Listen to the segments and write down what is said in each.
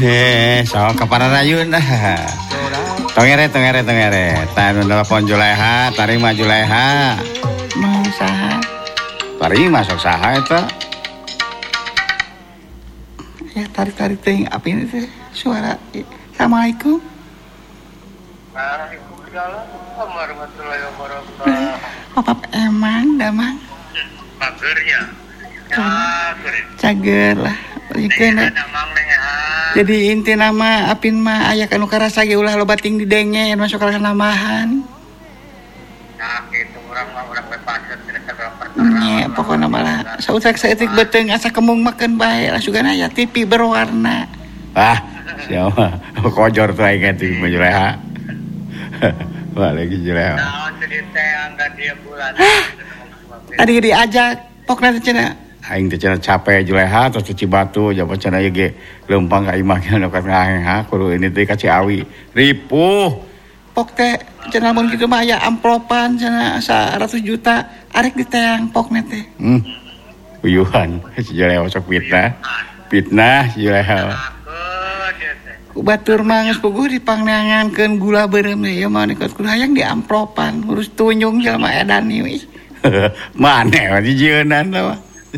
So kapararayun tongere. Tanu telepon Juleha, tarima Juleha. Mau saha? Tarima sok saha eta? Ya tarik teuing api ini teh suara. Assalamualaikum. Waalaikumsalam warahmatullahi wabarakatuh. Apa emang damang? Pagernya. Cager lah. Jadi inti nama apin mah aya kanu karasa ge ulah loba ting didengen masuk ka namahan. Nah, kitu urang bepaseut tina segala perkara. Nya pokona malah sautak saeutik beuteung asa kemung makeun bae lah sugana aya TV berwarna. Siapa? Kojor tuh aing TV Juleha. Lagi Juleha. Naon teh teh angga dia bulan. Tadi diajak pokna teh cenah aing teh cenah capek Juleha terus cuci batu jabat cenah ieu ge leumpang ka imah nya ka ngaheng kudu ini teh ka Ciawi ripuh pok teh cenah mun kitu mah aya amplopan cenah 100 juta arek diteang pokna teh uyuhan si Juleha sok fitnah si Juleha batur mah geus puguh dipangneangankeun gula beureum ieu mah kudu hayang di amplopan urus tunjung jelema edan ieu maneh mah dijieunnan mah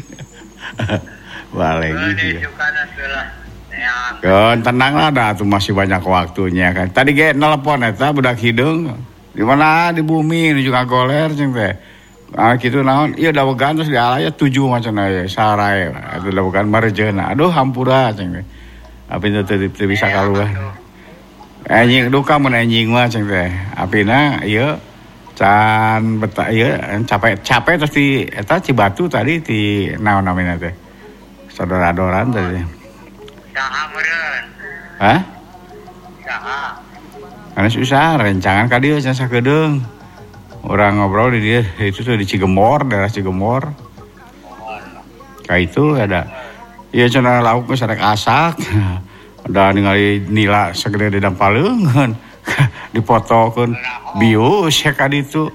Walegi sih. Kan tenang lah dah tuh masih banyak waktunya kan. Tadi ge nelpon eta budak hideung. Di mana di bumi nu juga goler jeung teh. Kitu naon? Ieu dawegan terus dialaya 7 macam aya sarae. Atuh dawegan marejeuna. Aduh hampura jeung teh. Apina teu bisa kaluar. Anjing duka mun anjing mah jeung teh. Apina ieu can beta ieu capek terus di eta Cibatu tadi di naon namanya teh saudara-adoran tadi saha meureun saha anu susah rencangan ka dieu cenah sakedeung urang ngobrol di dieu itu tuh di Cigemor daerah Cigemor ka itu ada ieu cenah lauk geus rek asak ada ningali nila segede di dampaleungeun dipotokeun bius ya ka ditu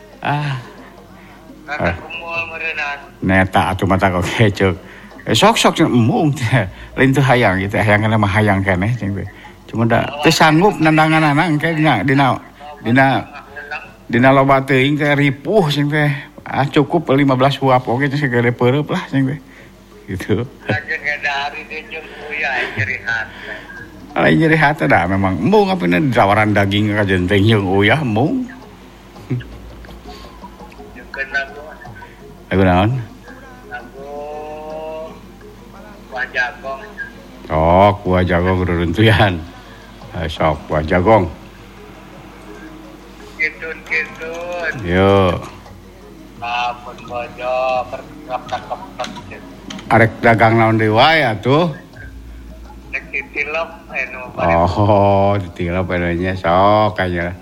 kumul meureunan neta atuh mata kok kecek sok embung teh lain teu hayang gitu hayang kana mah hayang keneh cing teh cuma da teu sanggup nandanganana engke dina loba teuing teh ripuh cing teh cukup 15 huap oge teh segede peureup lah cing teh gitu lajeng dari teh jeung uyah nyeri hati lain nyeri hati dah memang embung apina ditawaran daging ka jenteng jeung uyah embung jeung lagu naon buah jagong sok buah jagong reruntuyan sok buah jagong kitun yo apun bojo perkap arek dagang naon deui wae atuh nek ditilep ditilep nya sok aya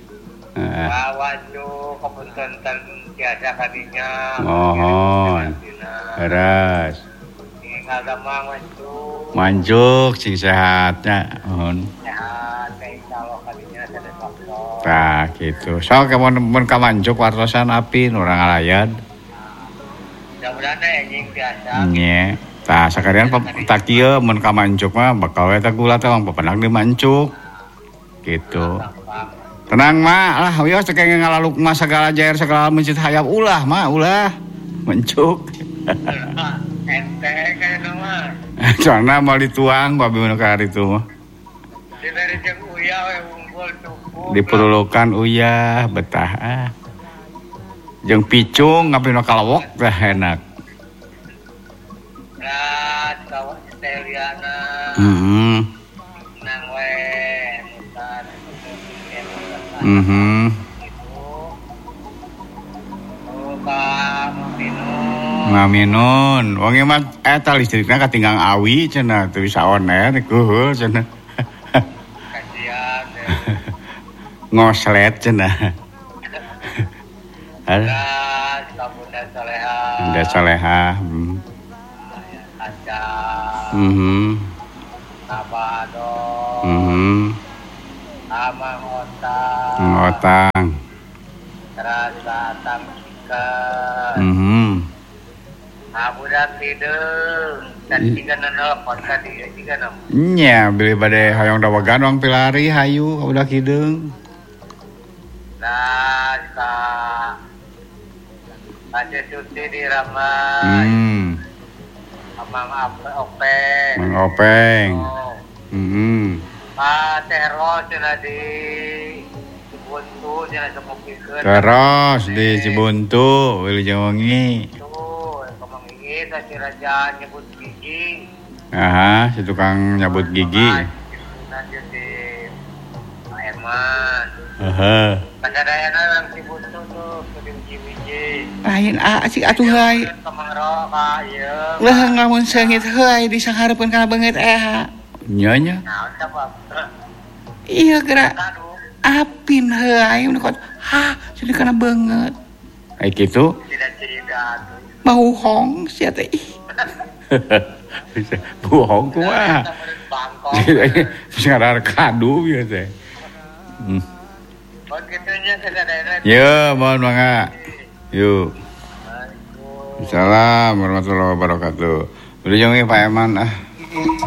wawanju kepunten tiasa kadinya mohon beres tinggal damang manjuk sing sehatnya mohon sehat insyaallah kadinya sadaya waktu tah kitu sok mun ka manjuk wartosan api urang ngalayan mudah-mudahan anjing biasa nya tah sakalian tak kieu mun ka mancuk mah bakal we teh gula teh mah papenang di mancuk gitu tenang mah lah we teh kenging ngalaluk mah segala jair segala mencit hayam ulah mancuk ente kayaknya mah soalna mau dituang babi mun ka ditu mah diberi jeung uyah we unggul cukup diperlukan uyah betah jeung picung ngapina kalawok teh enak kawan Steliana nang we nusan ngaminun wong ieu mah eta listrikna katinggang awi cenah teu bisa on air kuhul cenah kasihan ngoslet cenah Bunda Soleha Abado Amang Otang Terasa Tamsikan budak hideung. Dan juga nelpon tadi juga nama. Nya beli bade hayong dawagan wang pilari hayu udah kideung. Nah, Aceh Suti di Ramai. Mang Openg. Mang Openg. Oh. Teros cenah di Cibuntu cenah semukikeun. Teros di Cibuntu, Wilujengwangi. Tuh, kemang ieu si Raja nyebut gigi. Aha, si tukang nyabut gigi. Nanti di Pak Herman. Aha. Pasadayana orang Cibuntu tuh ke biji-biji. Lain si atuh hai. Kemang roka ieu. Lah ngamun seungit heui disangareupkeun kana beungeut Nya. Naon sabab? Iya gerak. Aduh. Apin heui mun kot. Jadi kana beungeut. Kayak gitu. Tidak. Bohong sia teh. Bohong kumaha? Terus ngarar kadu bieu teh. Oh gitunya kesadaian. Ya, mohon mangga. Yuk. Assalamualaikum warahmatullahi wabarakatuh. Wilujeng Pak Eman